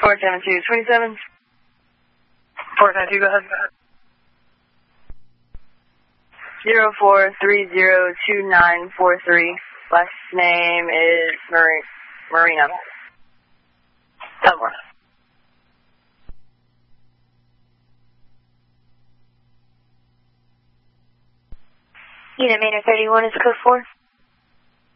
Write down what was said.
47227. 472, go ahead. 04302943. Last name is Marino. Elmore. Unit Manor 31 is code 4.